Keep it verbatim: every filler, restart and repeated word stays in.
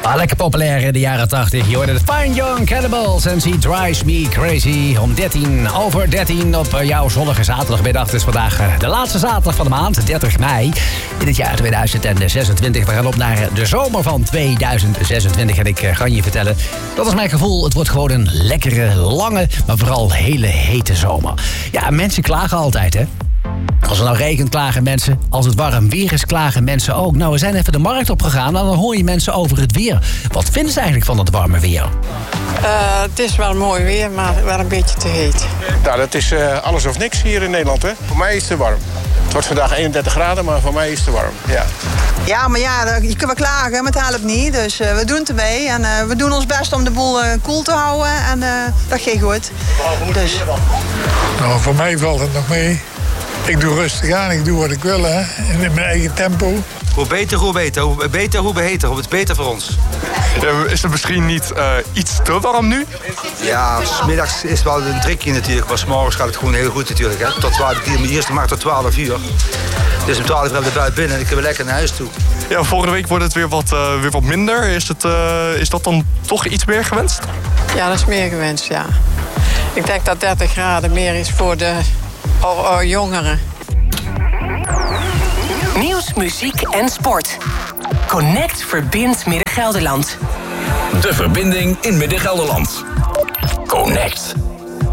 Ah, lekker populair in de jaren tachtig. Je hoorde de Fine Young Cannibals en She Drives Me Crazy. Om dertien over dertien op jouw zonnige zaterdagmiddag. Het is vandaag de laatste zaterdag van de maand, dertig mei. In het jaar tweeduizend zesentwintig. We gaan op naar de zomer van tweeduizend zesentwintig. En ik ga je vertellen, dat is mijn gevoel. Het wordt gewoon een lekkere, lange, maar vooral hele hete zomer. Ja, mensen klagen altijd, hè. Als het nou regent, klagen mensen. Als het warm weer is, klagen mensen ook. Nou, we zijn even de markt opgegaan en dan hoor je mensen over het weer. Wat vinden ze eigenlijk van het warme weer? Uh, het is wel mooi weer, maar wel een beetje te heet. Nou, dat is uh, alles of niks hier in Nederland, hè. Voor mij is het te warm. Het wordt vandaag eenendertig graden, maar voor mij is het te warm, ja. Ja, maar ja, je kunt wel klagen, maar het helpt niet. Dus uh, we doen het ermee en uh, we doen ons best om de boel uh, koel te houden. En uh, dat gaat goed. Dus. Nou, voor mij valt het nog mee. Ik doe rustig aan, ik doe wat ik wil, hè. In mijn eigen tempo. Hoe beter, hoe beter. Hoe beter, hoe beter. Hoe het beter voor ons. Ja, is het misschien niet uh, iets te warm nu? Ja, 's middags is wel een trickje natuurlijk. Maar 's morgens gaat het gewoon heel goed natuurlijk. Hè. Tot twaalf uur, maar eerst maar tot twaalf uur. Dus om twaalf uur hebben we buiten binnen en dan kunnen we lekker naar huis toe. Ja, volgende week wordt het weer wat, uh, weer wat minder. Is, het, uh, is dat dan toch iets meer gewenst? Ja, dat is meer gewenst, ja. Ik denk dat dertig graden meer is voor de oh, oh, jongeren. Nieuws, muziek en sport. Connect verbindt Midden-Gelderland. De verbinding in Midden-Gelderland. Connect.